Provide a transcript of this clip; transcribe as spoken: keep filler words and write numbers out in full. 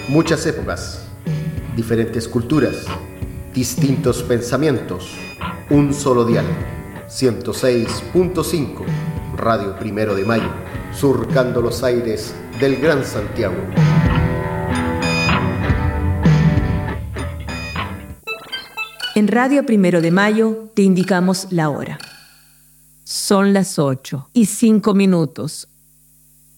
Muchas épocas, diferentes culturas, distintos pensamientos, un solo dial. ciento seis punto cinco, Radio Primero de Mayo, surcando los aires del Gran Santiago. En Radio Primero de Mayo te indicamos la hora. Son las ocho y cinco minutos.